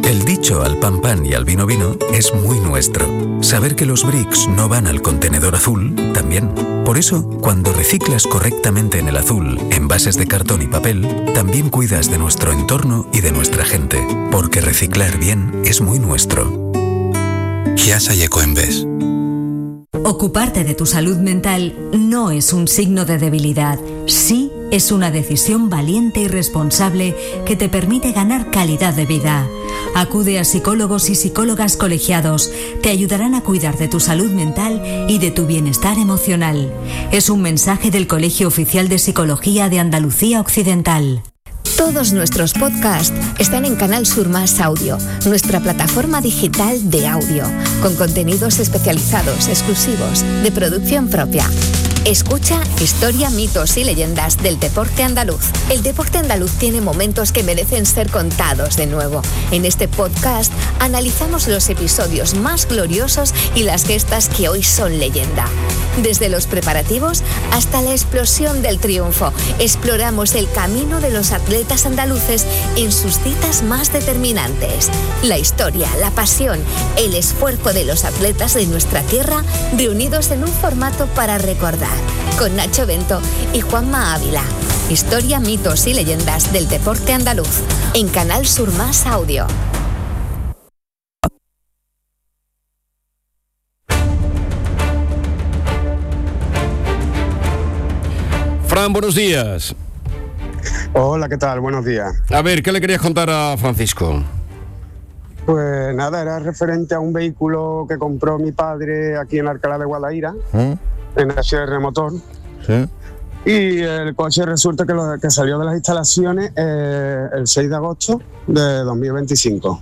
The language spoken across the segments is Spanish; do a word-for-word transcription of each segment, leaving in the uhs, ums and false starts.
El dicho al pan pan y al vino vino es muy nuestro. Saber que los bricks no van al contenedor azul, también. Por eso, cuando reciclas correctamente en el azul, envases de cartón y papel, también cuidas de nuestro entorno y de nuestra gente. Porque reciclar bien es muy nuestro. Chiasa y Ecoembes. Ocuparte de tu salud mental no es un signo de debilidad, sí es una decisión valiente y responsable que te permite ganar calidad de vida. Acude a psicólogos y psicólogas colegiados, te ayudarán a cuidar de tu salud mental y de tu bienestar emocional. Es un mensaje del Colegio Oficial de Psicología de Andalucía Occidental. Todos nuestros podcasts están en Canal Sur Más Audio, nuestra plataforma digital de audio, con contenidos especializados, exclusivos, de producción propia. Escucha Historia, mitos y leyendas del deporte andaluz. El deporte andaluz tiene momentos que merecen ser contados de nuevo. En este podcast analizamos los episodios más gloriosos y las gestas que hoy son leyenda. Desde los preparativos hasta la explosión del triunfo, exploramos el camino de los atletas andaluces en sus citas más determinantes. La historia, la pasión, el esfuerzo de los atletas de nuestra tierra reunidos en un formato para recordar. Con Nacho Bento y Juanma Ávila. Historia, mitos y leyendas del deporte andaluz. En Canal Sur Más Audio. Fran, buenos días. Hola, ¿qué tal? Buenos días. A ver, ¿qué le querías contar a Francisco? Pues nada, era referente a un vehículo que compró mi padre aquí en Alcalá de Guadaira, ¿eh? En H R Motor. Sí. Y el coche resulta que, lo, que salió de las instalaciones eh, el seis de agosto de dos mil veinticinco.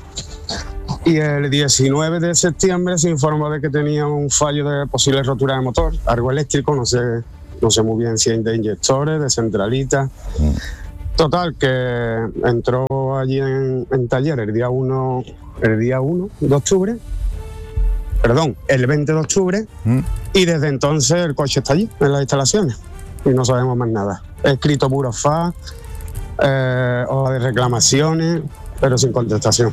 Y el diecinueve de septiembre se informó de que tenía un fallo de posible rotura de motor, algo eléctrico, no sé, no sé muy bien si es de inyectores, de centralita. Mm. Total, que entró allí en, en taller el día uno, el día uno de octubre, perdón, el veinte de octubre, mm. y desde entonces el coche está allí, en las instalaciones, y no sabemos más nada. He escrito burofax, eh, hoja de reclamaciones, pero sin contestación.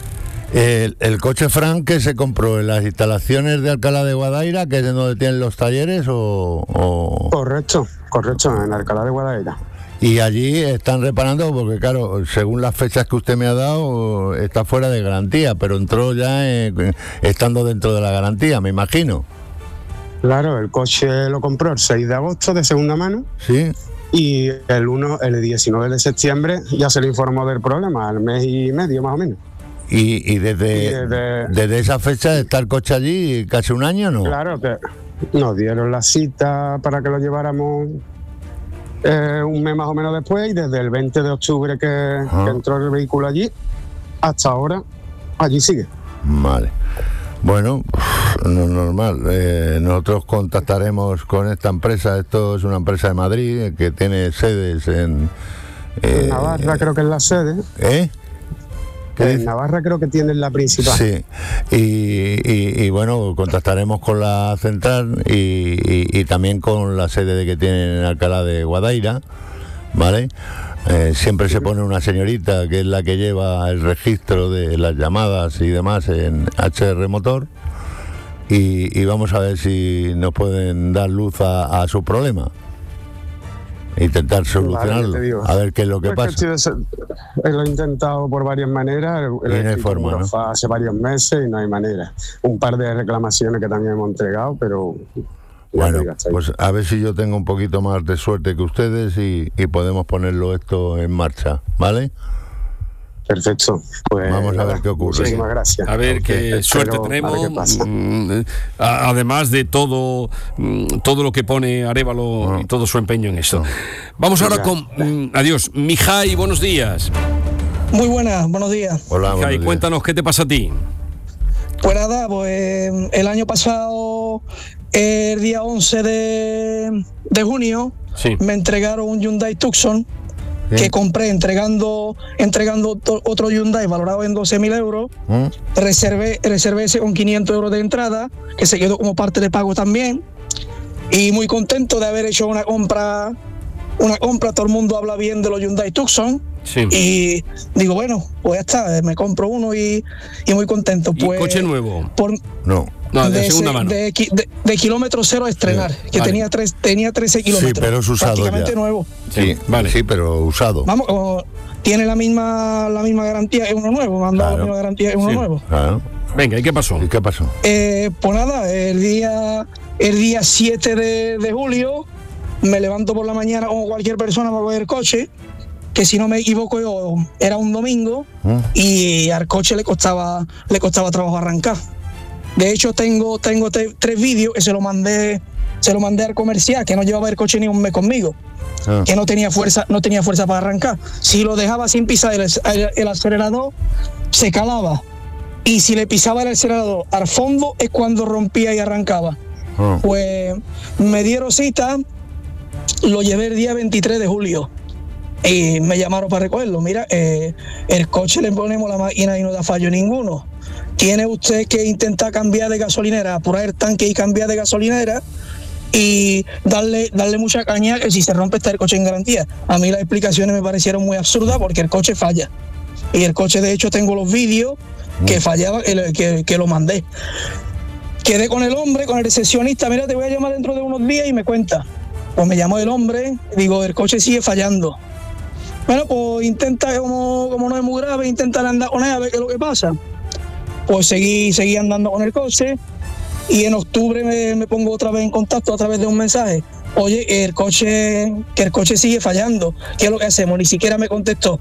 El, el coche Frank que se compró en las instalaciones de Alcalá de Guadaira, que es donde tienen los talleres, o, o... Correcto, correcto, en Alcalá de Guadaira. Y allí están reparando, porque claro, según las fechas que usted me ha dado, está fuera de garantía, pero entró ya eh, estando dentro de la garantía, me imagino. Claro, el coche lo compró el seis de agosto de segunda mano. Sí. Y el uno, el diecinueve de septiembre ya se le informó del problema, al mes y medio más o menos. Y, y, desde, y desde, desde esa fecha está el coche allí casi un año, ¿no? Claro, que nos dieron la cita para que lo lleváramos eh, un mes más o menos después, y desde el veinte de octubre que, que entró el vehículo allí hasta ahora allí sigue. Vale. Bueno, no normal. Eh, nosotros contactaremos con esta empresa. Esto es una empresa de Madrid que tiene sedes en... Eh, en Navarra creo que es la sede. ¿Eh? En Navarra creo que tienen la principal. Sí, y, y, y bueno, contactaremos con la central y, y, y también con la sede de que tienen en Alcalá de Guadaira, ¿vale? Eh, siempre se pone una señorita que es la que lleva el registro de las llamadas y demás en H R Motor, y, y vamos a ver si nos pueden dar luz a, a su problema. Intentar solucionarlo, vale, a ver qué es lo que pues pasa. Que lo he intentado por varias maneras, el, el no hay forma, ¿no? Hace varios meses y no hay manera. Un par de reclamaciones que también hemos entregado, pero... Bueno, pues a ver si yo tengo un poquito más de suerte que ustedes y, y podemos ponerlo esto en marcha, ¿vale? Perfecto. Pues vamos a ver qué ocurre. Muchísimas gracias. A ver qué suerte tenemos. Además de todo, todo lo que pone Arévalo no. y todo su empeño en esto. No. Vamos ahora con. Adiós. Mijay, buenos días. Muy buenas, buenos días. Hola, Mijay, buenos días. Cuéntanos qué te pasa a ti. Pues nada, pues el año pasado, el día once de, de junio, sí. me entregaron un Hyundai Tucson. Bien. Que compré entregando entregando otro Hyundai valorado en doce mil euros. ¿Mm? Reservé, reservé ese con quinientos euros de entrada, que se quedó como parte de pago también. Y muy contento de haber hecho una compra una compra, todo el mundo habla bien de los Hyundai Tucson. Sí. Y digo, bueno, pues ya está, me compro uno y, y muy contento. Pues, ¿Y coche nuevo? Por, no. No, de, de segunda ese, mano. De, de, de kilómetro cero a estrenar, sí, que vale. tenía, tres, tenía trece kilómetros. Sí, pero es usado prácticamente ya. nuevo. Sí, vale. Sí, pero usado. Vamos, como tiene la misma la misma garantía que uno nuevo, me han dado claro. la misma garantía que uno sí, nuevo. Claro. Venga, ¿y qué pasó? ¿Y qué pasó? Eh, pues nada, el día el día siete de, de julio me levanto por la mañana como cualquier persona para coger el coche, que si no me equivoco yo era un domingo ¿Mm? y al coche le costaba le costaba trabajo arrancar. De hecho tengo tengo te, tres vídeos que se lo mandé se lo mandé al comercial, que no llevaba el coche ni un mes conmigo, ah. que no tenía fuerza no tenía fuerza para arrancar. Si lo dejaba sin pisar el, el, el acelerador se calaba, y si le pisaba el acelerador al fondo es cuando rompía y arrancaba. Ah. Pues me dieron cita, lo llevé el día veintitrés de julio y me llamaron para recogerlo. Mira, eh, el coche le ponemos la máquina y no da fallo ninguno. Tiene usted que intentar cambiar de gasolinera, apurar el tanque y cambiar de gasolinera y darle darle mucha caña, que si se rompe está el coche en garantía. A mí las explicaciones me parecieron muy absurdas porque el coche falla. Y el coche, de hecho, tengo los vídeos que fallaba, que, que, que lo mandé. Quedé con el hombre, con el recepcionista, mira, te voy a llamar dentro de unos días y me cuenta. Pues me llamó el hombre, digo, el coche sigue fallando. Bueno, pues intenta, como, como no es muy grave, intenta andar con él a ver qué es lo que pasa. Pues seguí, seguí andando con el coche y en octubre me, me pongo otra vez en contacto a través de un mensaje. Oye, el coche, que el coche sigue fallando, ¿qué es lo que hacemos? Ni siquiera me contestó.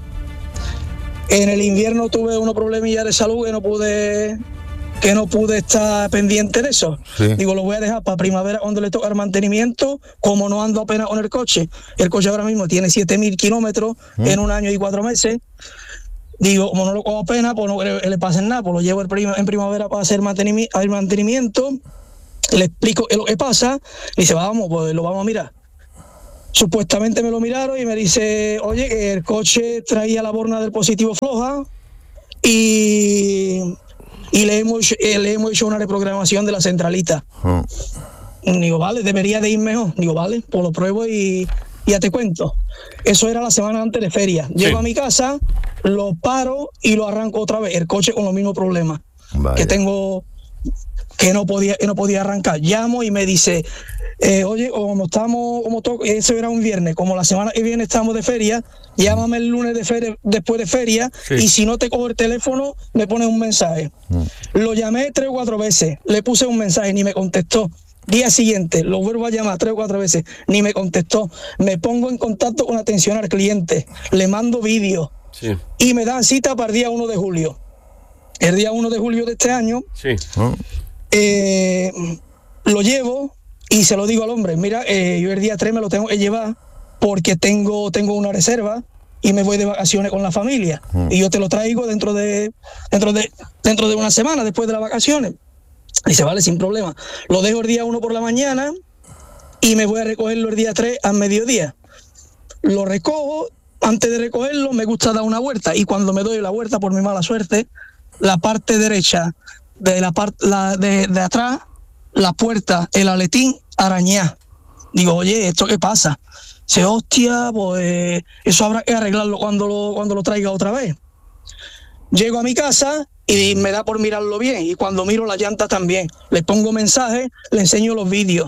En el invierno tuve unos problemillas de salud que no pude que no pude estar pendiente de eso. Sí. Digo, lo voy a dejar para primavera cuando le toca el mantenimiento, como no ando apenas con el coche. El coche ahora mismo tiene siete mil kilómetros mm. en un año y cuatro meses. Digo, como no lo cojo apenas, pues no le, le pasa nada, pues lo llevo en primavera para hacer mantenimi- el mantenimiento, le explico lo que pasa, y dice, vamos, pues lo vamos a mirar. Supuestamente me lo miraron y me dice, oye, que el coche traía la borna del positivo floja y, y le, hemos, eh, le hemos hecho una reprogramación de la centralita. Oh. Digo, vale, debería de ir mejor. Digo, vale, pues lo pruebo y ya te cuento. Eso era la semana antes de feria. Llego sí. a mi casa, lo paro y lo arranco otra vez. El coche con los mismos problemas Vaya. que tengo, que no podía, que no podía arrancar. Llamo y me dice, eh, oye, como estamos, como to- eso era un viernes, como la semana que viene estamos de feria, llámame el lunes de feria, después de feria, sí. y si no te cojo el teléfono, me pones un mensaje. Mm. Lo llamé tres o cuatro veces, le puse un mensaje, ni me contestó. Día siguiente, lo vuelvo a llamar tres o cuatro veces, ni me contestó. Me pongo en contacto con atención al cliente, le mando vídeos sí. y me dan cita para el día uno de julio. El día uno de julio de este año, sí. oh. eh, lo llevo y se lo digo al hombre, mira, eh, yo el día tres me lo tengo que llevar porque tengo, tengo una reserva y me voy de vacaciones con la familia. Oh. Y yo te lo traigo dentro de, dentro de, dentro de una semana, después de las vacaciones. Dice, vale, sin problema. Lo dejo el día uno por la mañana y me voy a recogerlo el día tres al mediodía. Lo recojo, antes de recogerlo me gusta dar una vuelta y cuando me doy la vuelta, por mi mala suerte, la parte derecha de la parte la de, de atrás, la puerta, el aletín, arañá. Digo, oye, ¿esto qué pasa? Dice, hostia, pues eso habrá que arreglarlo cuando lo, cuando lo traiga otra vez. Llego a mi casa y me da por mirarlo bien, y cuando miro la llanta también, le pongo mensaje, le enseño los vídeos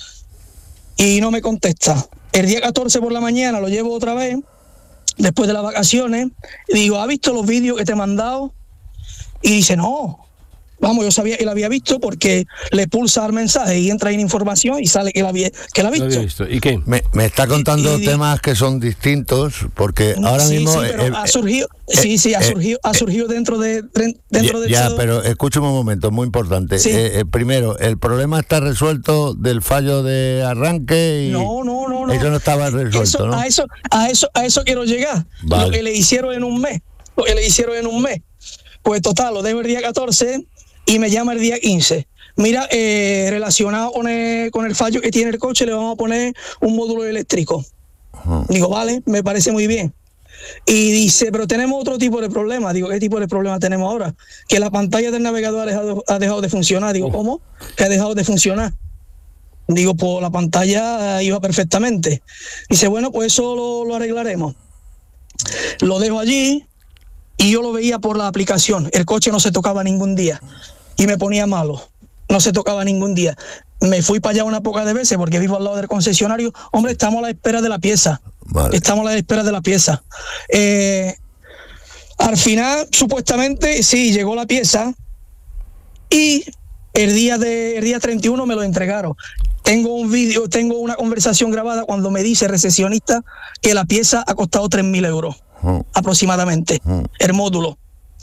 y no me contesta. El día catorce por la mañana lo llevo otra vez después de las vacaciones y digo, ¿has visto los vídeos que te he mandado? Y dice, no, vamos, yo sabía que la había visto porque le pulsa al mensaje y entra en información y sale que la había, que la ha visto. visto. ¿Y qué? Me, me está contando y, y, temas que son distintos porque ahora sí, mismo sí, pero eh, ha surgido eh, sí sí ha eh, surgido ha surgido dentro de dentro de ya, pero escúchame un momento, muy importante. Sí. Eh, eh, primero, el problema está resuelto del fallo de arranque y no no no no eso no estaba resuelto, eso, ¿no? a eso a eso a eso quiero llegar. Vale. Lo que le hicieron en un mes lo que le hicieron en un mes pues total, lo dejo el día catorce y me llama el día quince. Mira, eh, relacionado con el, con el fallo que tiene el coche, le vamos a poner un módulo eléctrico. Uh-huh. Digo, vale, me parece muy bien. Y dice, pero tenemos otro tipo de problema. Digo, ¿qué tipo de problema tenemos ahora? Que la pantalla del navegador ha dejado, ha dejado de funcionar. Digo, ¿cómo? Que ha dejado de funcionar. Digo, pues la pantalla iba perfectamente. Dice, bueno, pues eso lo, lo arreglaremos. Lo dejo allí y yo lo veía por la aplicación. El coche no se tocaba ningún día y me ponía malo. No se tocaba ningún día. Me fui para allá una poca de veces porque vivo al lado del concesionario. Hombre, estamos a la espera de la pieza. Vale. Estamos a la espera de la pieza. Eh, al final, supuestamente, sí, llegó la pieza y el día, de, el día treinta y uno me lo entregaron. Tengo un vídeo, tengo una conversación grabada cuando me dice el recesionista que la pieza ha costado tres mil euros uh. aproximadamente, uh. el módulo.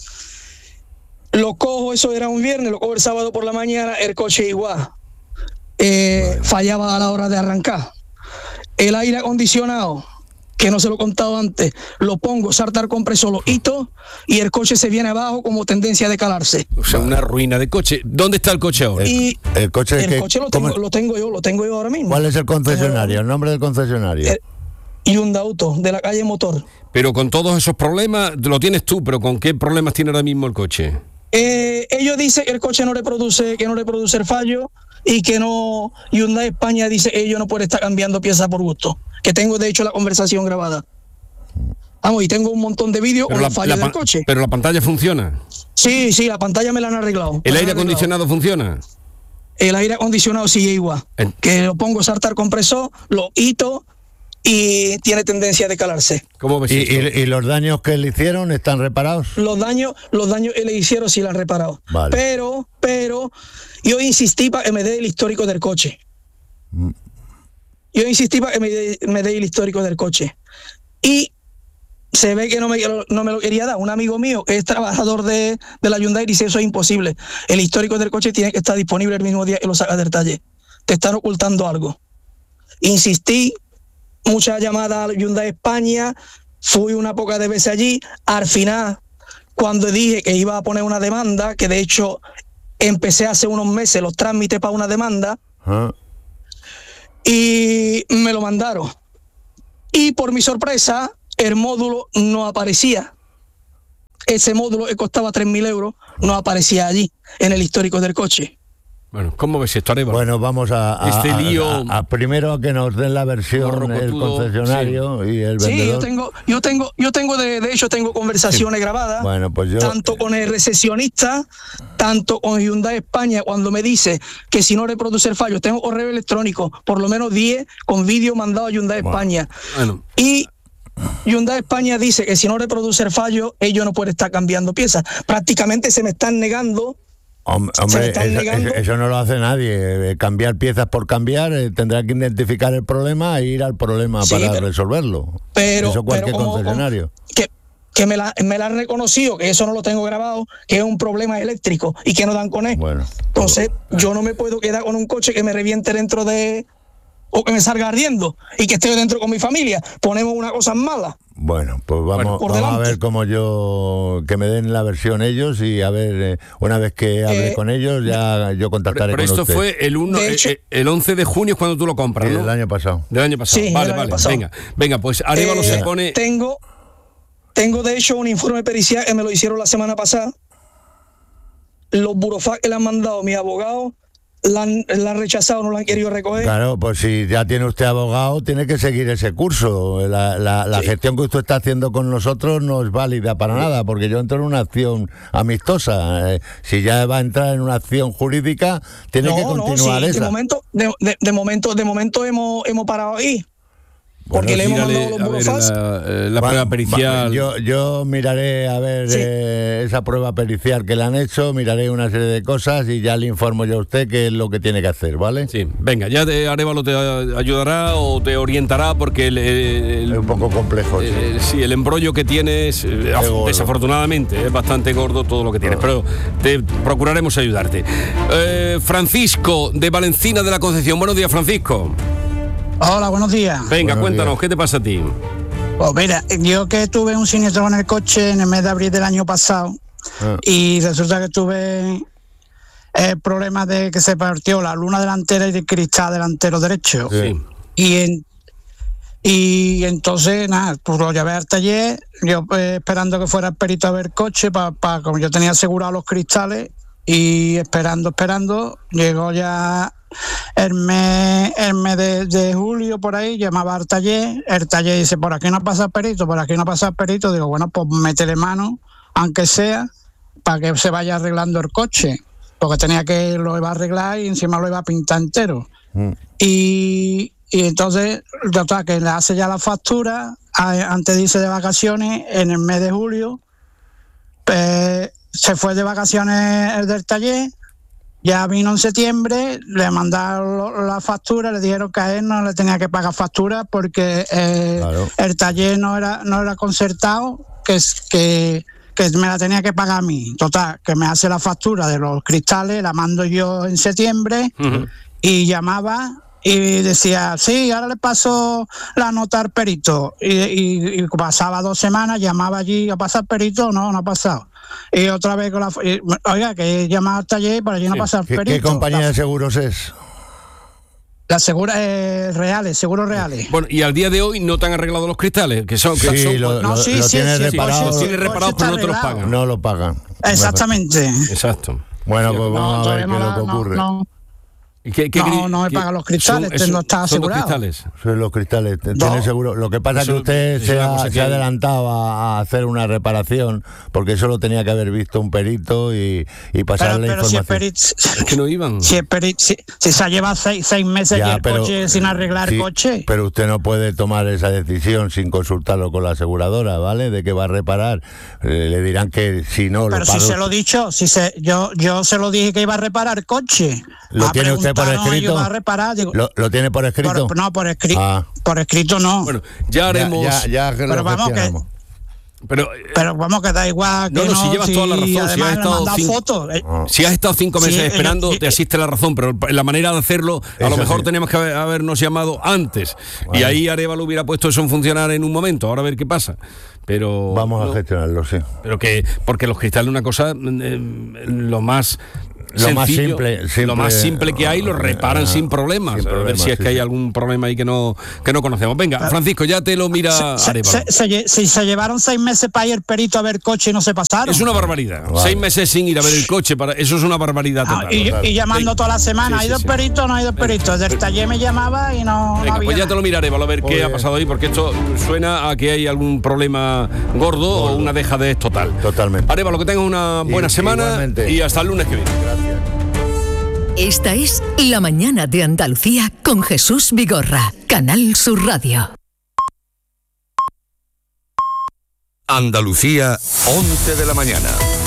Lo cojo, eso era un viernes, lo cojo el sábado por la mañana, el coche igual. Eh, bueno. Fallaba a la hora de arrancar. El aire acondicionado, que no se lo he contado antes, lo pongo, salta el compresor, lo hito y el coche se viene abajo como tendencia de calarse. O sea, una ruina de coche. ¿Dónde está el coche ahora? Y el, el coche, el que, coche lo, tengo, lo tengo yo, lo tengo yo ahora mismo. ¿Cuál es el concesionario? ¿El nombre del concesionario? El Hyundai Auto, de la calle Motor. Pero con todos esos problemas, lo tienes tú, pero ¿con qué problemas tiene ahora mismo el coche? Eh, ellos dicen que el coche no reproduce, que no reproduce el fallo y que no, Hyundai España dice que ellos no pueden estar cambiando piezas por gusto. Que tengo de hecho la conversación grabada. Vamos, y tengo un montón de vídeos con la, los fallos del coche. ¿Pero la pantalla funciona? Sí, sí, la pantalla me la han arreglado. ¿El aire acondicionado funciona? El aire acondicionado sigue igual. ¿En? Que lo pongo saltar compresor, lo hito y tiene tendencia de calarse. ¿Cómo ves? ¿Y, y, ¿Y los daños que le hicieron están reparados? Los daños, los daños que le hicieron sí la han reparado. Vale. Pero, pero, yo insistí para que me dé el histórico del coche. Mm. Yo insistí para que me dé, me dé el histórico del coche. Y se ve que no me, no me lo quería dar. Un amigo mío que es trabajador de, de la Hyundai dice, eso es imposible. El histórico del coche tiene que estar disponible el mismo día que lo sacas del taller. Te están ocultando algo. Insistí, muchas llamadas a Hyundai España, fui una poca de veces allí. Al final, cuando dije que iba a poner una demanda, que de hecho empecé hace unos meses los trámites para una demanda, ¿Ah? y me lo mandaron. Y por mi sorpresa, el módulo no aparecía. Ese módulo que costaba tres mil euros no aparecía allí, en el histórico del coche. Bueno, ¿cómo ves esto, Arévalo? Bueno, vamos a, a, este lío... a, a primero a que nos den la versión el concesionario, sí. Y el vendedor. Sí, yo tengo, yo tengo, yo tengo de, de hecho tengo conversaciones, sí, grabadas. Bueno, pues yo... tanto con el recesionista, tanto con Hyundai España, cuando me dice que si no reproduce el fallo, tengo correo electrónico, por lo menos diez con vídeo mandado a Hyundai bueno. España. Bueno. Y Hyundai España dice que si no reproduce el fallo, ellos no pueden estar cambiando piezas. Prácticamente se me están negando. Hombre, eso, eso, eso no lo hace nadie. Cambiar piezas por cambiar, eh, tendrá que identificar el problema e ir al problema, sí, para pero, resolverlo. Pero, eso cualquier pero como, concesionario. Como, que que me la, me la han reconocido, que eso no lo tengo grabado, que es un problema eléctrico y que no dan con él. Bueno, entonces, pero, yo no me puedo quedar con un coche que me reviente dentro de... o que me salga ardiendo y que esté dentro con mi familia. Ponemos una cosa mala. Bueno, pues vamos, bueno, vamos a ver cómo yo, que me den la versión ellos y a ver, eh, una vez que hable eh, con ellos, ya yo contactaré pero con usted. Pero esto fue el, uno, hecho, el, el once de junio es cuando tú lo compras, sí, ¿no? Del año pasado. Del año pasado, sí, vale, año vale, pasado. venga, venga, pues Arévalo eh, se pone... Tengo, tengo de hecho un informe pericial que me lo hicieron la semana pasada. Los burofax que le han mandado mis abogados, La han, la han rechazado, no la han querido recoger. Claro, pues si ya tiene usted abogado, tiene que seguir ese curso. La, la, la sí. gestión que usted está haciendo con nosotros no es válida para nada, porque yo entro en una acción amistosa. Eh, si ya va a entrar en una acción jurídica, tiene no, que continuar no, sí, esa. De momento, de, de, de momento, de momento hemos, hemos parado ahí. Porque bueno, le hemos mandado los burofax. La, eh, la prueba pericial. Va, yo, yo miraré a ver sí. eh, esa prueba pericial que le han hecho, miraré una serie de cosas y ya le informo yo a usted qué es lo que tiene que hacer, ¿vale? Sí, venga, ya te, Arévalo te ayudará o te orientará porque el, el, es un poco complejo. El, sí. sí, el embrollo que tienes, eh, desafortunadamente, es bastante gordo todo lo que tienes, pero te procuraremos ayudarte. Eh, Francisco, de Valencina de la Concepción. Buenos días, Francisco. Hola, buenos días. Venga, buenos cuéntanos, días. ¿Qué te pasa a ti? Pues mira, yo que tuve un siniestro en el coche en el mes de abril del año pasado ah. y resulta que tuve el problema de que se partió la luna delantera y el cristal delantero derecho. Sí. Y, en, y entonces, nada, pues lo llevé al taller, yo pues, esperando que fuera el perito a ver el coche, para pa, como yo tenía asegurado los cristales, y esperando, esperando, llegó ya el mes, el mes de, de julio por ahí, llamaba al taller, el taller dice, por aquí no pasa el perito, por aquí no pasa el perito, digo, bueno, pues métele mano, aunque sea, para que se vaya arreglando el coche, porque tenía que lo iba a arreglar y encima lo iba a pintar entero. Mm. Y, y entonces, total, que le hace ya la factura, antes de irse de vacaciones, en el mes de julio, pues, se fue de vacaciones el del taller, ya vino en septiembre, le mandaron la factura, le dijeron que a él no le tenía que pagar factura porque eh, claro. el taller no era no era concertado, que, que, que me la tenía que pagar a mí. Total, que me hace la factura de los cristales, la mando yo en septiembre, uh-huh. y llamaba y decía, sí, ahora le paso la nota al perito. Y, y, y pasaba dos semanas, llamaba allí, ¿ha pasado el perito? No, no ha pasado. Y otra vez con la... Y, oiga, que llamaba al taller para allí no sí. pasar el perito. ¿Qué compañía la, de seguros es? Las seguras eh, reales, seguros reales. Bueno, y al día de hoy no te han arreglado los cristales, que son... Sí, que son lo, no, lo, sí, lo sí, tienes sí, reparado. Sí, sí, sí, reparado, pero no te los pagan. No lo pagan. Exactamente. Exacto. Bueno, pues vamos no, a ver qué es lo que ocurre. No, no. ¿Qué, qué, no, no me pagan los cristales, son, eso, no está asegurado. Son los cristales. Son los cristales, no. Tiene seguro. Lo que pasa es que usted se ha, se ha adelantado a, a hacer una reparación, porque eso lo tenía que haber visto un perito y, y pasarle la información. Si perito, es que no iban. Si, el perito, si, si se ha llevado seis, seis meses ya, y el pero, coche sin arreglar sí, el coche. Pero usted no puede tomar esa decisión sin consultarlo con la aseguradora, ¿vale? De que va a reparar. Eh, le dirán que si no pero lo si se lo he dicho, si se, yo, yo se lo dije que iba a reparar el coche. ¿Lo tiene usted por escrito? Reparar, digo, ¿Lo, ¿Lo tiene por escrito? Por, no, por, escri- ah. por escrito no. Bueno, ya haremos... Ya, ya, ya pero vamos que... Pero, pero vamos que da igual que no, no, no, si llevas si, toda la razón, si has estado cinco, fotos, eh. si has estado cinco meses sí, esperando, eh, eh, te asiste la razón, pero la manera de hacerlo, a lo mejor sí. teníamos que haber, habernos llamado antes, vale. Y ahí Arévalo hubiera puesto eso en funcionar en un momento, ahora a ver qué pasa. Pero vamos no, a gestionarlo, sí. Pero que, porque los cristales una cosa, eh, lo más... Lo sencillo, más simple, simple, lo más simple que hay lo reparan uh, sin problemas. Sin problema, a ver si es sí, que hay algún problema ahí que no que no conocemos. Venga, Francisco, ya te lo mira se, Arévalo. Se, se, se, se llevaron seis meses para ir el perito a ver coche y no se pasaron. Es una barbaridad. Vale. Seis meses sin ir a ver el coche, para eso es una barbaridad total. Ah, y, claro. y llamando sí. toda la semana, sí, ¿hay sí, dos sí. peritos? No hay dos peritos. Del taller me llamaba y no, Venga, no había pues ya nada. te lo miraré, a ver Muy qué bien. ha pasado ahí, porque esto suena a que hay algún problema gordo, gordo. o una dejadez total. Totalmente. Arévalo, que tengas una buena y, semana igualmente. Y hasta el lunes que viene. Gracias. Esta es La Mañana de Andalucía con Jesús Vigorra, Canal Sur Radio. Andalucía, once de la mañana.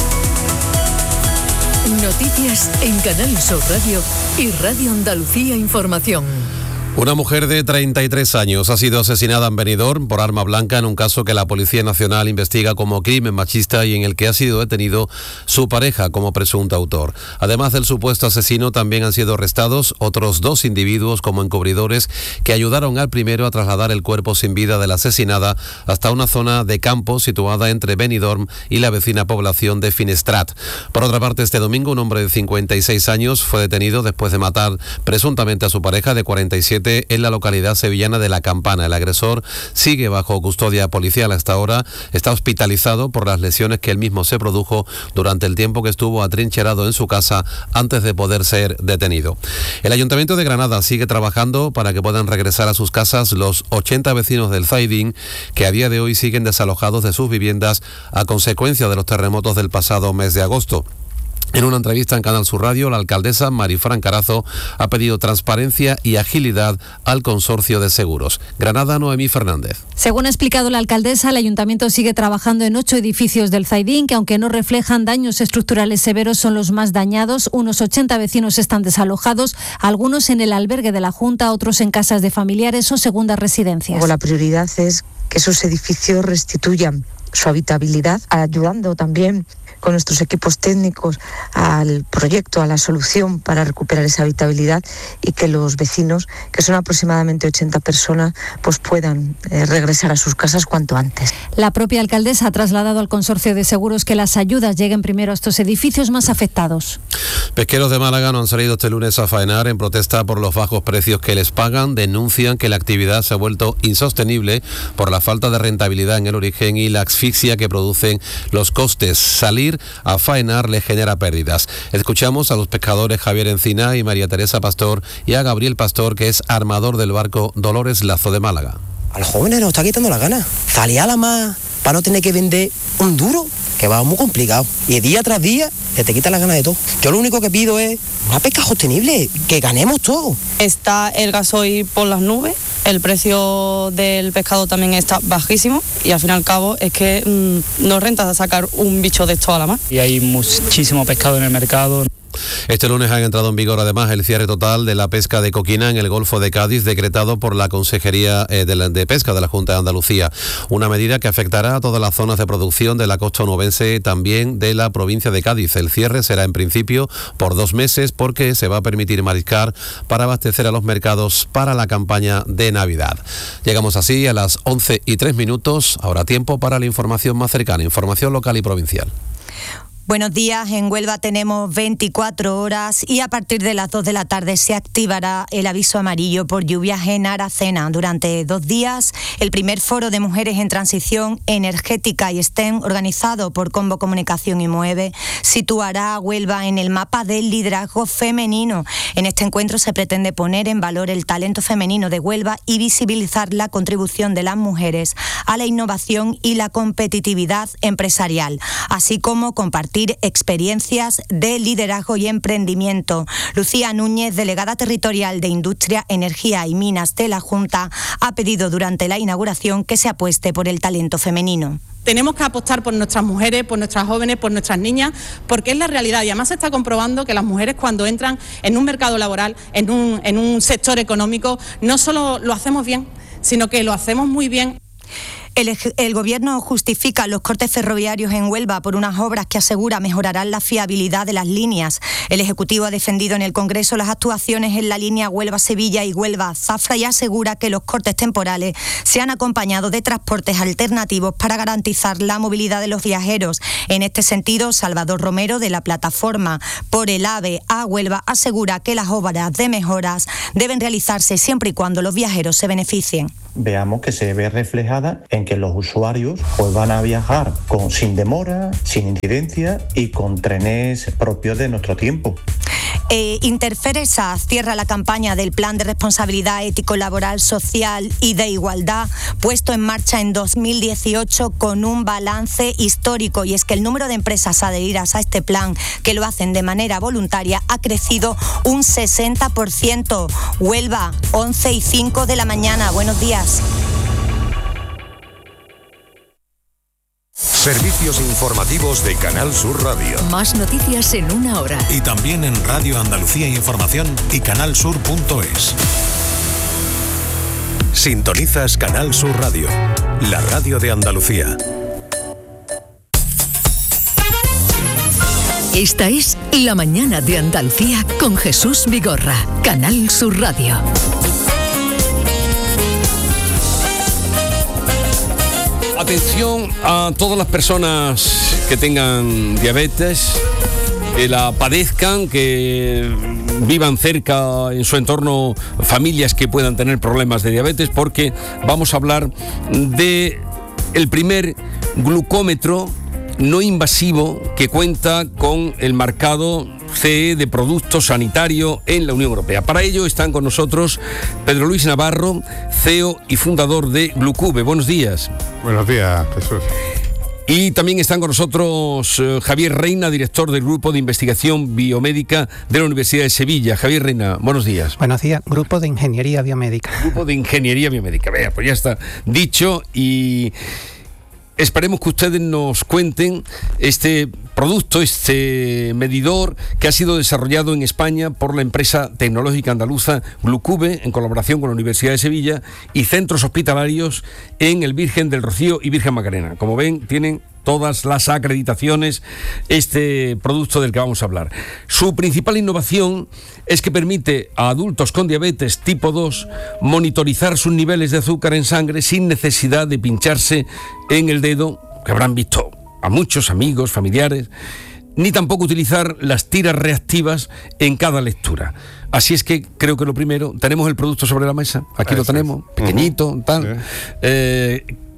Noticias en Canal Sur Radio y Radio Andalucía Información. Una mujer de treinta y tres años ha sido asesinada en Benidorm por arma blanca en un caso que la Policía Nacional investiga como crimen machista y en el que ha sido detenido su pareja como presunto autor. Además del supuesto asesino, también han sido arrestados otros dos individuos como encubridores que ayudaron al primero a trasladar el cuerpo sin vida de la asesinada hasta una zona de campo situada entre Benidorm y la vecina población de Finestrat. Por otra parte, este domingo un hombre de cincuenta y seis años fue detenido después de matar presuntamente a su pareja de cuarenta y siete en la localidad sevillana de La Campana. El agresor sigue bajo custodia policial hasta ahora. Está hospitalizado por las lesiones que él mismo se produjo durante el tiempo que estuvo atrincherado en su casa antes de poder ser detenido. El Ayuntamiento de Granada sigue trabajando para que puedan regresar a sus casas los ochenta vecinos del Zaidín que a día de hoy siguen desalojados de sus viviendas a consecuencia de los terremotos del pasado mes de agosto. En una entrevista en Canal Sur Radio, la alcaldesa Marifran Carazo ha pedido transparencia y agilidad al consorcio de seguros. Granada, Noemí Fernández. Según ha explicado la alcaldesa, el ayuntamiento sigue trabajando en ocho edificios del Zaidín, que aunque no reflejan daños estructurales severos, son los más dañados. Unos ochenta vecinos están desalojados, algunos en el albergue de la Junta, otros en casas de familiares o segundas residencias. La prioridad es que esos edificios restituyan su habitabilidad, ayudando también con nuestros equipos técnicos al proyecto, a la solución para recuperar esa habitabilidad y que los vecinos, que son aproximadamente ochenta personas, pues puedan eh, regresar a sus casas cuanto antes. La propia alcaldesa ha trasladado al consorcio de seguros que las ayudas lleguen primero a estos edificios más afectados. Pesqueros de Málaga no han salido este lunes a faenar en protesta por los bajos precios que les pagan. Denuncian que la actividad se ha vuelto insostenible por la falta de rentabilidad en el origen y la asfixia asfixia que producen los costes. Salir a faenar le genera pérdidas. Escuchamos a los pescadores Javier Encina y María Teresa Pastor y a Gabriel Pastor, que es armador del barco Dolores Lazo de Málaga. A los jóvenes nos está quitando la gana. Salir a la mar para no tener que vender un duro, que va muy complicado. Y día tras día que te quita la gana de todo. Yo lo único que pido es una pesca sostenible, que ganemos todo. Está el gasoil por las nubes, el precio del pescado también está bajísimo y al fin y al cabo es que mmm, no renta sacar un bicho de esto a la mar. Y hay muchísimo pescado en el mercado. Este lunes ha entrado en vigor además el cierre total de la pesca de coquina en el Golfo de Cádiz, decretado por la Consejería de, la, de Pesca de la Junta de Andalucía. Una medida que afectará a todas las zonas de producción de la costa onubense, también de la provincia de Cádiz. El cierre será en principio por dos meses porque se va a permitir mariscar para abastecer a los mercados para la campaña de Navidad. Llegamos así a las once y tres minutos. Ahora tiempo para la información más cercana, información local y provincial. Buenos días, en Huelva tenemos veinticuatro horas y a partir de las dos de la tarde se activará el aviso amarillo por lluvias en Aracena. Durante dos días, el primer foro de mujeres en transición energética y STEM, organizado por Combo Comunicación y Mueve, situará a Huelva en el mapa del liderazgo femenino. En este encuentro se pretende poner en valor el talento femenino de Huelva y visibilizar la contribución de las mujeres a la innovación y la competitividad empresarial, así como compartir experiencias de liderazgo y emprendimiento. Lucía Núñez, delegada territorial de Industria, Energía y Minas de la Junta, ha pedido durante la inauguración que se apueste por el talento femenino. Tenemos que apostar por nuestras mujeres, por nuestras jóvenes, por nuestras niñas, porque es la realidad y además se está comprobando que las mujeres cuando entran en un mercado laboral, en un, en un sector económico, no solo lo hacemos bien, sino que lo hacemos muy bien. El, el Gobierno justifica los cortes ferroviarios en Huelva por unas obras que asegura mejorarán la fiabilidad de las líneas. El Ejecutivo ha defendido en el Congreso las actuaciones en la línea Huelva-Sevilla y Huelva-Zafra y asegura que los cortes temporales se han acompañado de transportes alternativos para garantizar la movilidad de los viajeros. En este sentido, Salvador Romero, de la plataforma Por el AVE a Huelva, asegura que las obras de mejoras deben realizarse siempre y cuando los viajeros se beneficien. Veamos que se ve reflejada en que los usuarios pues van a viajar con, sin demora, sin incidencia y con trenes propios de nuestro tiempo. Eh, Interferesa cierra la campaña del Plan de Responsabilidad Ético Laboral, Social y de Igualdad, puesto en marcha en dos mil dieciocho con un balance histórico, y es que el número de empresas adheridas a este plan, que lo hacen de manera voluntaria, ha crecido un sesenta por ciento. Huelva, once y cinco de la mañana. Buenos días. Servicios informativos de Canal Sur Radio. Más noticias en una hora. Y también en Radio Andalucía Información y canalsur punto es. Sintonizas Canal Sur Radio, la radio de Andalucía. Esta es La Mañana de Andalucía con Jesús Vigorra, Canal Sur Radio. Atención a todas las personas que tengan diabetes, que la padezcan, que vivan cerca en su entorno familias que puedan tener problemas de diabetes, porque vamos a hablar de el primer glucómetro no invasivo que cuenta con el marcado C E de producto sanitario en la Unión Europea. Para ello están con nosotros Pedro Luis Navarro, C E O y fundador de Glucube. Buenos días. Buenos días, Jesús. Y también están con nosotros eh, Javier Reina, director del Grupo de Investigación Biomédica de la Universidad de Sevilla. Javier Reina, buenos días. Buenos días, Grupo de Ingeniería Biomédica. Grupo de Ingeniería Biomédica. Vea, pues ya está dicho y esperemos que ustedes nos cuenten este producto, este medidor que ha sido desarrollado en España por la empresa tecnológica andaluza Glucube en colaboración con la Universidad de Sevilla y centros hospitalarios en el Virgen del Rocío y Virgen Macarena. Como ven, tienen todas las acreditaciones este producto del que vamos a hablar. Su principal innovación es que permite a adultos con diabetes tipo dos monitorizar sus niveles de azúcar en sangre sin necesidad de pincharse en el dedo, que habrán visto a muchos amigos, familiares, ni tampoco utilizar las tiras reactivas en cada lectura. Así es que creo que lo primero, tenemos el producto sobre la mesa, aquí Eso lo tenemos, es. pequeñito, uh-huh. tal. Sí. Eh,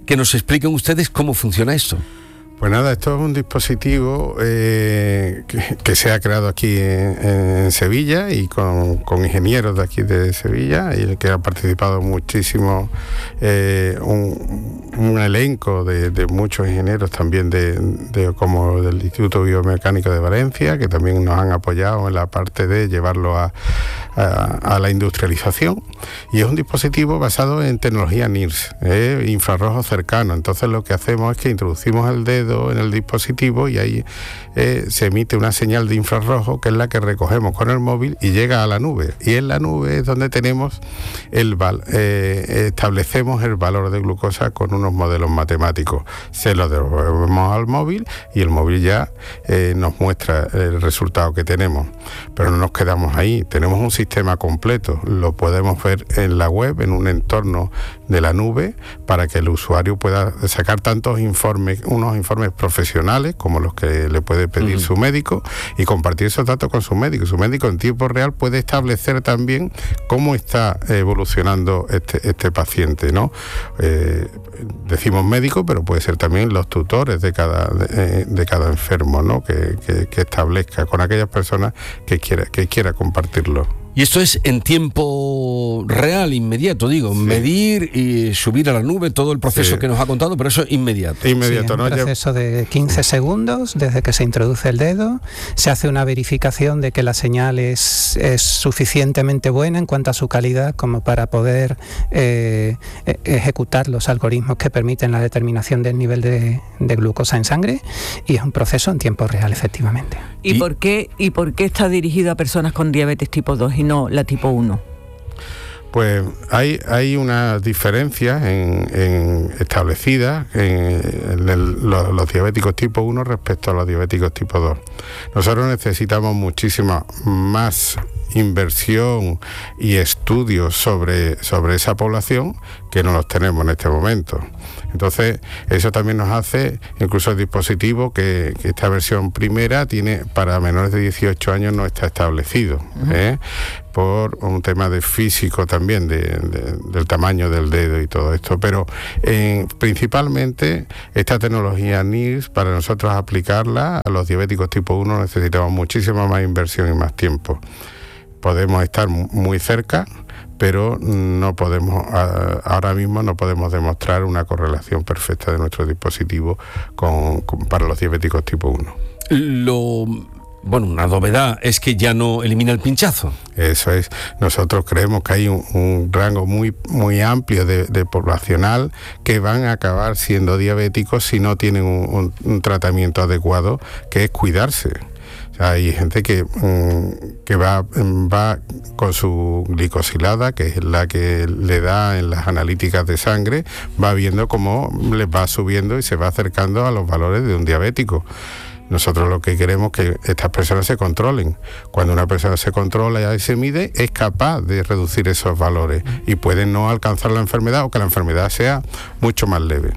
que nos expliquen ustedes cómo funciona esto. Pues nada, esto es un dispositivo eh, que, que se ha creado aquí en, en Sevilla y con, con ingenieros de aquí de Sevilla, y el que ha participado muchísimo eh, un, un elenco de, de muchos ingenieros también de, de como del Instituto Biomecánico de Valencia, que también nos han apoyado en la parte de llevarlo a, a, a la industrialización. Y es un dispositivo basado en tecnología N I R S, eh, infrarrojo cercano. Entonces lo que hacemos es que introducimos el dedo en el dispositivo y ahí eh, se emite una señal de infrarrojo, que es la que recogemos con el móvil y llega a la nube, y en la nube es donde tenemos el val eh, establecemos el valor de glucosa con unos modelos matemáticos, se lo devolvemos al móvil y el móvil ya eh, nos muestra el resultado que tenemos. Pero no nos quedamos ahí, tenemos un sistema completo, lo podemos ver en la web, en un entorno de la nube, para que el usuario pueda sacar tantos informes, unos informes profesionales como los que le puede pedir uh-huh. su médico, y compartir esos datos con su médico. Su médico en tiempo real puede establecer también cómo está evolucionando este, este paciente, ¿no? Eh, decimos médico, pero puede ser también los tutores de cada, de, de cada enfermo, ¿no? Que, que, que establezca con aquellas personas que quiera, que quiera compartirlo. Y esto es en tiempo real, inmediato, digo, sí. medir y subir a la nube, todo el proceso sí. que nos ha contado, pero eso es inmediato. Inmediato, sí, ¿no? Un proceso de quince segundos desde que se introduce el dedo, se hace una verificación de que la señal es, es suficientemente buena en cuanto a su calidad como para poder eh, ejecutar los algoritmos que permiten la determinación del nivel de, de glucosa en sangre, y es un proceso en tiempo real, efectivamente. ¿Y, ¿Y? por qué y por qué está dirigido a personas con diabetes tipo dos y no la tipo uno? Pues hay, hay unas diferencias en, en establecidas en, en el, los, los diabéticos tipo uno respecto a los diabéticos tipo dos. Nosotros necesitamos muchísima más inversión y estudios sobre, sobre esa población que no los tenemos en este momento. Entonces, eso también nos hace, incluso el dispositivo, que, que esta versión primera tiene para menores de dieciocho años no está establecido, uh-huh. ¿eh? por un tema de físico también, de, de, del tamaño del dedo y todo esto. Pero eh, principalmente esta tecnología N I R S, para nosotros aplicarla a los diabéticos tipo uno necesitamos muchísima más inversión y más tiempo. Podemos estar muy cerca, pero no podemos, ahora mismo no podemos demostrar una correlación perfecta de nuestro dispositivo con, con, para los diabéticos tipo uno. Lo... Bueno, una novedad es que ya no elimina el pinchazo. Eso es. Nosotros creemos que hay un, un rango muy muy amplio de, de poblacional que van a acabar siendo diabéticos si no tienen un, un, un tratamiento adecuado, que es cuidarse. Hay gente que, que va, va con su glicosilada, que es la que le da en las analíticas de sangre, va viendo cómo les va subiendo y se va acercando a los valores de un diabético. Nosotros lo que queremos es que estas personas se controlen. Cuando una persona se controla y se mide, es capaz de reducir esos valores y puede no alcanzar la enfermedad o que la enfermedad sea mucho más leve.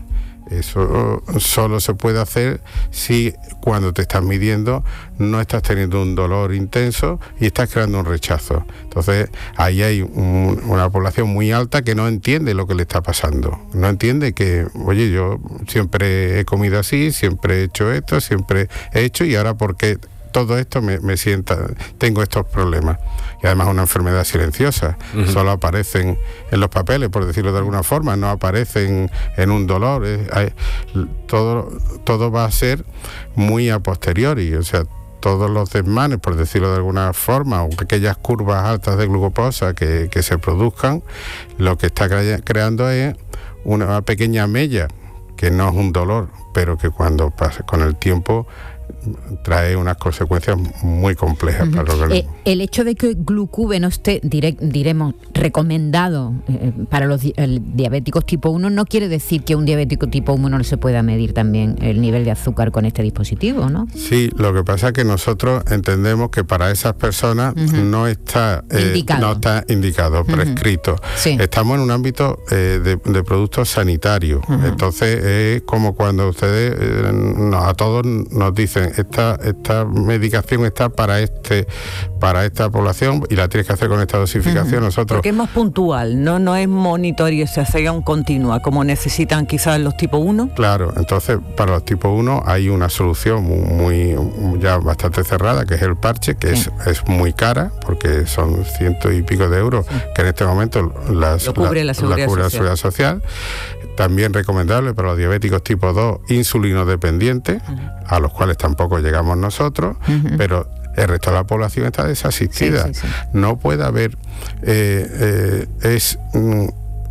Eso solo se puede hacer si cuando te estás midiendo no estás teniendo un dolor intenso y estás creando un rechazo. Entonces ahí hay un, una población muy alta que no entiende lo que le está pasando. No entiende que, oye, yo siempre he comido así, siempre he hecho esto, siempre he hecho, y ahora ¿por qué todo esto me, me sienta, tengo estos problemas? Y además una enfermedad silenciosa, uh-huh. solo aparecen en los papeles, por decirlo de alguna forma, no aparecen en un dolor. Es, hay, todo, todo va a ser muy a posteriori, o sea, todos los desmanes, por decirlo de alguna forma, o aquellas curvas altas de glucosa que, que se produzcan, lo que está cre- creando es una pequeña mella, que no es un dolor, pero que cuando pasa con el tiempo trae unas consecuencias muy complejas uh-huh. para el organismo. Eh, el hecho de que Glucube no esté, direct, diremos, recomendado eh, para los di- diabéticos tipo uno, no quiere decir que un diabético tipo uno no se pueda medir también el nivel de azúcar con este dispositivo, ¿no? Sí, lo que pasa es que nosotros entendemos que para esas personas uh-huh. no está eh, indicado, no está indicado uh-huh. prescrito. Sí. Estamos en un ámbito eh, de, de productos sanitarios. Uh-huh. Entonces es como cuando ustedes, eh, no, a todos nos dicen, esta, esta medicación está para este para esta población y la tienes que hacer con esta dosificación. Uh-huh. Nosotros porque es más puntual, no no es monitorización continua como necesitan quizás los tipo uno. Claro, entonces para los tipo uno hay una solución muy, muy ya bastante cerrada, que es el parche, que sí. es, es muy cara porque son ciento y pico de euros, sí. que en este momento las, lo cubre la, la seguridad, la, cubre social. la seguridad social. También recomendable para los diabéticos tipo dos, insulino dependientes, uh-huh. a los cuales tampoco llegamos nosotros, uh-huh. pero el resto de la población está desasistida. Sí, sí, sí. No puede haber, eh, eh, es mm,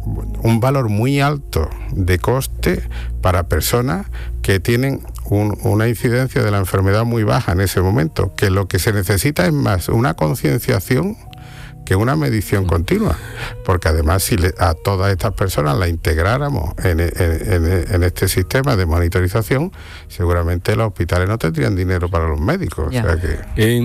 un valor muy alto de coste para personas que tienen un, una incidencia de la enfermedad muy baja en ese momento, que lo que se necesita es más una concienciación que una medición continua, porque además si le, a todas estas personas la integráramos en, en, en, en este sistema de monitorización, seguramente los hospitales no tendrían dinero para los médicos. O sea que...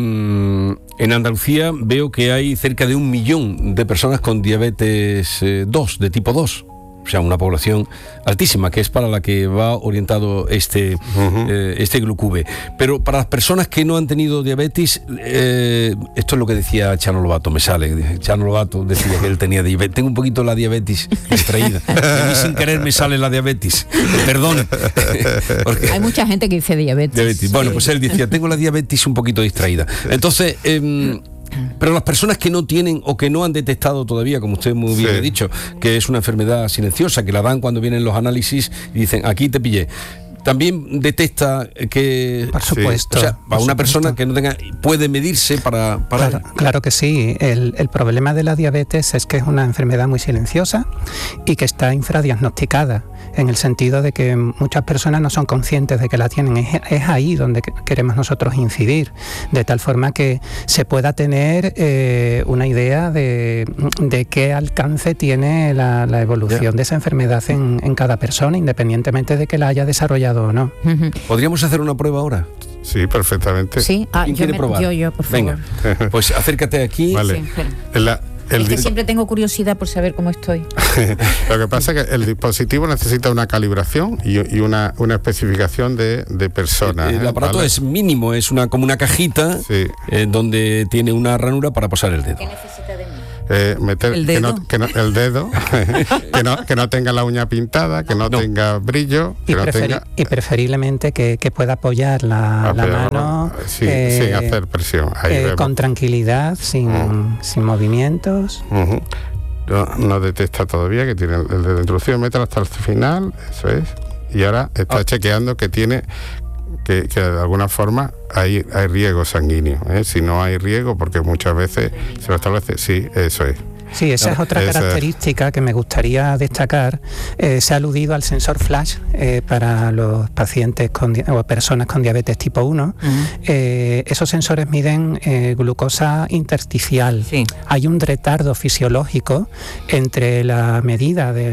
en, en Andalucía veo que hay cerca de un millón de personas con diabetes eh, dos, de tipo dos. O sea, una población altísima, que es para la que va orientado este, uh-huh. eh, este Glucube. Pero para las personas que no han tenido diabetes, eh, esto es lo que decía Chano Lobato, me sale. Chano Lobato decía que él tenía diabetes. Tengo un poquito la diabetes distraída. A mí sin querer me sale la diabetes. Perdón. Porque hay mucha gente que dice diabetes. diabetes. Bueno, pues él decía, tengo la diabetes un poquito distraída. Entonces... Eh, pero las personas que no tienen o que no han detectado todavía, como usted muy bien sí. ha dicho, que es una enfermedad silenciosa, que la dan cuando vienen los análisis y dicen, aquí te pillé. También detecta que... Por supuesto. O sea, para una persona que no tenga... puede medirse para... para... Claro, claro que sí. El, el problema de la diabetes es que es una enfermedad muy silenciosa y que está infradiagnosticada, en el sentido de que muchas personas no son conscientes de que la tienen. Es, es ahí donde queremos nosotros incidir, de tal forma que se pueda tener eh, una idea de, de qué alcance tiene la, la evolución yeah. de esa enfermedad en, en cada persona, independientemente de que la haya desarrollado o no. Uh-huh. ¿Podríamos hacer una prueba ahora? Sí, perfectamente. Sí, ah, ¿quién yo quiere me, probar? Yo, yo, por favor. Venga, pues acércate aquí. Vale. Sí, la, el es que di- siempre tengo curiosidad por saber cómo estoy. Lo que pasa es que el dispositivo necesita una calibración y, y una, una especificación de, de personas. El, el aparato ¿vale? es mínimo, es una como una cajita sí. eh, donde tiene una ranura para posar el dedo. ¿Qué necesita de mí? Eh, meter ¿El que dedo? no, que no, el dedo que, no, que no tenga la uña pintada, que no, no. tenga brillo, que y, no preferi- tenga... y preferiblemente que, que pueda apoyar la, la mano sí, eh, sin hacer presión. Ahí eh, con tranquilidad, sin, uh-huh. sin movimientos. Uh-huh. No, no detecta todavía que tiene el dedo introducido, mételo hasta el final, eso es, y ahora está oh. chequeando que tiene que, que de alguna forma hay, hay riego sanguíneo, ¿eh? Si no hay riego, porque muchas veces se lo establece, sí, eso es. Sí, esa es otra esa característica que me gustaría destacar. Eh, se ha aludido al sensor flash eh, para los pacientes con di- o personas con diabetes tipo uno. Uh-huh. Eh, esos sensores miden eh, glucosa intersticial. Sí. Hay un retardo fisiológico entre la medida de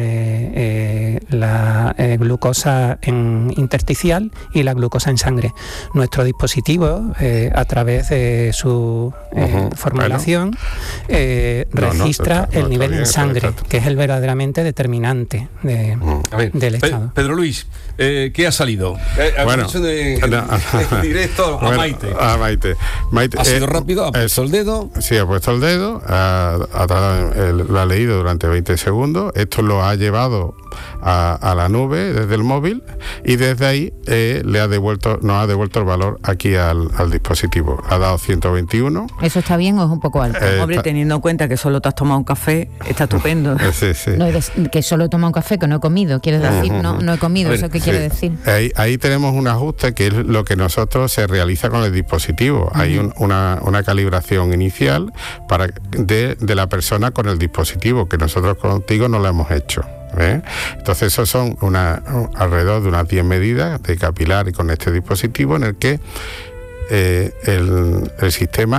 eh, la eh, glucosa en intersticial y la glucosa en sangre. Nuestro dispositivo, eh, a través de su eh, uh-huh. formulación, bueno. eh, registra no, no, el nivel bien, en sangre, que es el verdaderamente determinante de, a ver, del Pe- estado. Pedro Luis, eh, ¿qué ha salido? Eh, bueno, de, no, directo a bueno, Maite. A Maite. Maite ha eh, sido rápido, ha puesto el dedo. Sí, ha puesto el dedo, ha, ha, el, lo ha leído durante veinte segundos, esto lo ha llevado a, a la nube desde el móvil y desde ahí eh, le ha devuelto, nos ha devuelto el valor aquí al, al dispositivo. Ha dado ciento veintiuno. ¿Eso está bien o es un poco alto? Eh, Hombre, teniendo en cuenta que solo te has tomado un café, está estupendo. Sí, sí. No, que solo he tomado un café, que no he comido, quieres decir, uh-huh. no, no he comido, ver, ¿eso qué sí. quiere decir? Ahí, ahí tenemos un ajuste que es lo que nosotros se realiza con el dispositivo. Uh-huh. Hay un, una, una calibración inicial para de, de la persona con el dispositivo, que nosotros contigo no la hemos hecho. ¿Eh? Entonces esos son una, alrededor de unas diez medidas de capilar y con este dispositivo en el que eh, el, el sistema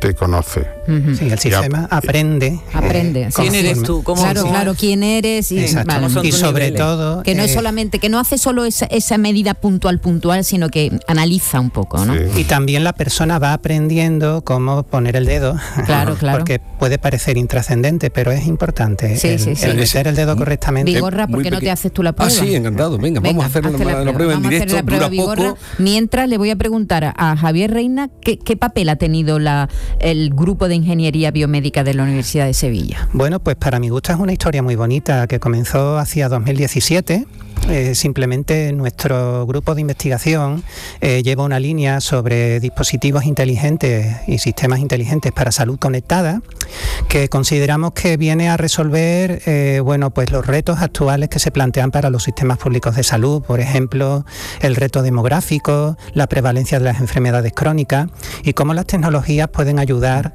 te conoce. Uh-huh. Sí, el sistema y, aprende. Aprende. ¿Quién eres tú? ¿Cómo claro, claro, quién eres. Y, vale. y sobre niveles? todo... Que no eh, es solamente, que no hace solo esa, esa medida puntual, puntual, sino que analiza un poco, ¿no? Sí. Y también la persona va aprendiendo cómo poner el dedo. Claro, claro. Porque puede parecer intrascendente, pero es importante sí, el, sí, sí. el meter el dedo correctamente. Vigorra, ¿por qué no te haces tú la prueba? Ah, sí, encantado. Venga, Venga vamos a hacer la, la, la prueba en directo. La prueba, dura poco. Mientras le voy a preguntar a, a Javier Reina ¿qué, qué papel ha tenido la, el grupo de ingeniería biomédica de la Universidad de Sevilla. Bueno, pues para mi gusto es una historia muy bonita que comenzó hacia dos mil diecisiete. Eh, simplemente nuestro grupo de investigación eh, lleva una línea sobre dispositivos inteligentes y sistemas inteligentes para salud conectada que consideramos que viene a resolver eh, bueno, pues los retos actuales que se plantean para los sistemas públicos de salud, por ejemplo, el reto demográfico, la prevalencia de las enfermedades crónicas y cómo las tecnologías pueden ayudar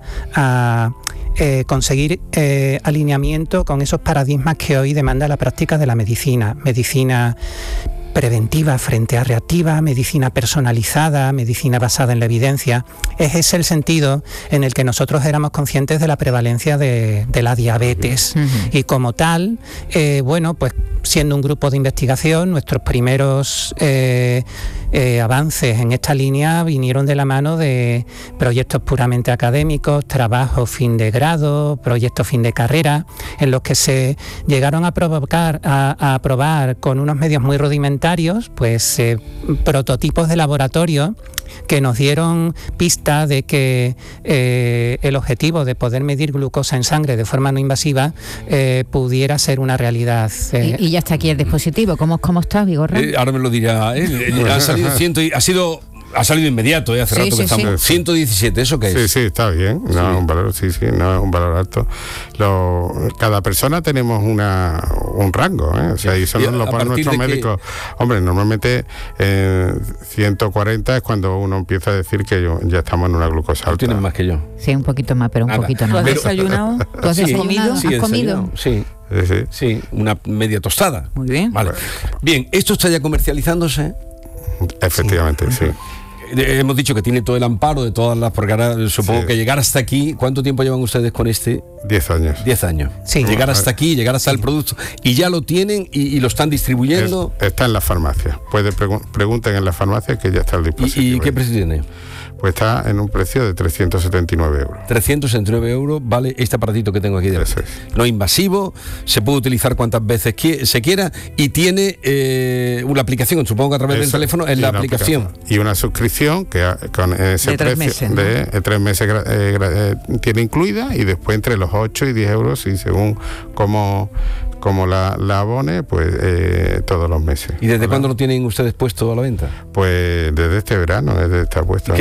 a Eh, conseguir eh, alineamiento con esos paradigmas que hoy demanda la práctica de la medicina, medicina preventiva frente a reactiva, medicina personalizada, medicina basada en la evidencia. Es ese el sentido en el que nosotros éramos conscientes de la prevalencia de, de la diabetes. Uh-huh. Y como tal, eh, bueno, pues siendo un grupo de investigación, nuestros primeros eh, eh, avances en esta línea vinieron de la mano de proyectos puramente académicos, trabajos fin de grado, proyectos fin de carrera, en los que se llegaron a provocar, a, a probar con unos medios muy rudimentarios, pues eh, prototipos de laboratorio que nos dieron pista de que eh, el objetivo de poder medir glucosa en sangre de forma no invasiva eh, pudiera ser una realidad. Eh. Y, y ya está aquí el dispositivo. ¿Cómo, cómo está, Vigorra? Eh, ahora me lo dirá él. Eh, ha salido ciento y, ha sido ha salido inmediato, ¿eh? Hace sí, rato sí, que estamos. Sí. ciento diecisiete, ¿eso qué es? Sí, sí, está bien. No, sí. Un valor, sí, sí, no, un valor alto. Lo, cada persona tenemos una un rango, ¿eh? O sea, y eso nos lo ponen nuestros médicos. Que... Hombre, normalmente eh, ciento cuarenta es cuando uno empieza a decir que yo, ya estamos en una glucosa alta. Tú tienes más que yo. Sí, un poquito más, pero un Nada. poquito más. ¿Tú has desayunado? ¿Tú has sí. desayunado? ¿Has sí, comido? Sí. Sí, sí. Sí, una media tostada. Muy bien. Vale. Bien, ¿esto está ya comercializándose? Efectivamente, sí. sí. Hemos dicho que tiene todo el amparo de todas las, porque ahora supongo sí. que llegar hasta aquí, ¿cuánto tiempo llevan ustedes con este? Diez años. Diez años. Sí. Llegar hasta aquí, llegar hasta sí. el producto, y ya lo tienen y, y lo están distribuyendo. Es, está en la farmacia. Puede pregu- pregunten en la farmacia que ya está el dispositivo. ¿Y, y qué precio tiene? Pues está en un precio de trescientos setenta y nueve euros. trescientos setenta y nueve euros vale este aparatito que tengo aquí delante. Es. No invasivo, se puede utilizar cuantas veces qui- se quiera y tiene eh, una aplicación, supongo que a través Eso, del teléfono, es la aplicación. aplicación. Y una suscripción que con ese de precio tres meses, ¿no? de eh, tres meses eh, eh, tiene incluida y después entre los ocho y diez euros y según cómo... como la, la abone, pues eh, todos los meses. ¿Y desde ¿verdad? cuándo lo tienen ustedes puesto a la venta? Pues desde este verano, desde está puesto.